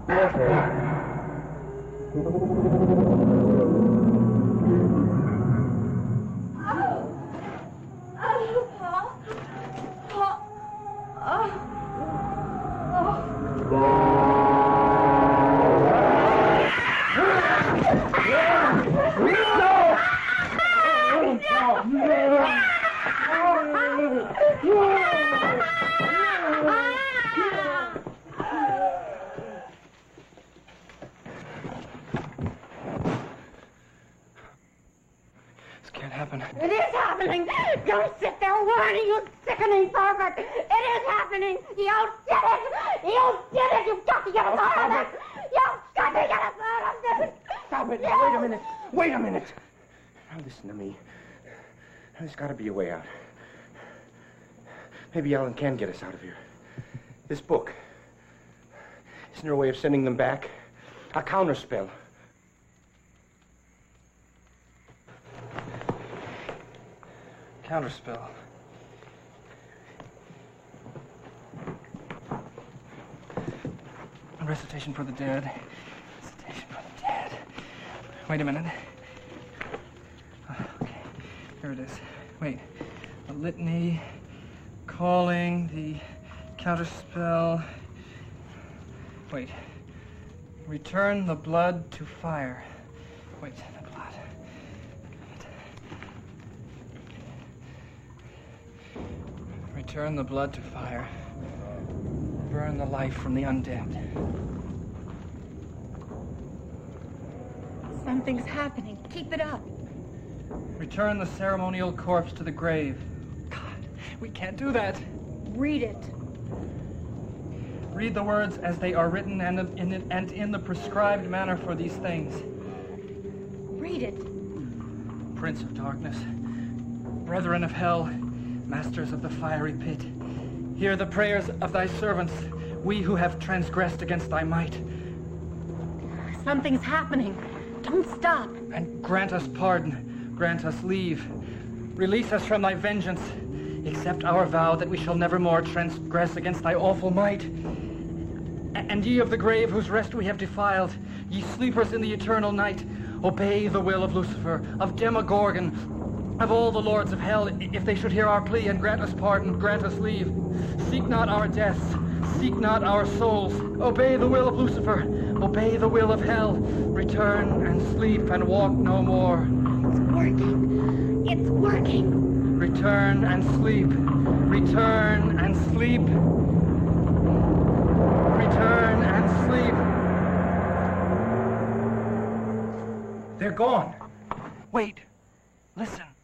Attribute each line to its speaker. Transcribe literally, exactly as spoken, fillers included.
Speaker 1: This can't happen.
Speaker 2: It is happening. Don't sit there whining, you sickening pervert. It is happening. You did it. You did it. You've got to get us out of this. You've got to get us out of this.
Speaker 1: Stop it. Now, wait a minute. Wait a minute. Now, listen to me. There's got to be a way out. Maybe Alan can get us out of here. This book. Isn't there a way of sending them back? A counterspell. Counterspell. A recitation for the dead. Recitation for the dead. Wait a minute. Oh, okay, here it is. Wait. A litany, calling, the counterspell. Wait. Return the blood to fire. Wait, the blood. Return the blood to fire. Burn the life from the undead.
Speaker 2: Something's happening. Keep it up.
Speaker 1: Return the ceremonial corpse to the grave. God, we can't do that.
Speaker 2: Read it.
Speaker 1: Read the words as they are written and in, it, and in the prescribed manner for these things.
Speaker 2: Read it.
Speaker 1: Prince of darkness, brethren of hell, masters of the fiery pit, hear the prayers of thy servants, we who have transgressed against thy might.
Speaker 2: Something's happening. Don't stop.
Speaker 1: And grant us pardon, grant us leave. Release us from thy vengeance. Accept our vow that we shall never more transgress against thy awful might. And ye of the grave whose rest we have defiled, ye sleepers in the eternal night, obey the will of Lucifer, of Demogorgon, of all the lords of hell, if they should hear our plea and grant us pardon, grant us leave. Seek not our deaths, seek not our souls. Obey the will of Lucifer, obey the will of hell. Return and sleep and walk no more.
Speaker 2: It's working. It's working.
Speaker 1: Return and sleep. Return and sleep. Return and sleep. They're gone. Wait. Listen.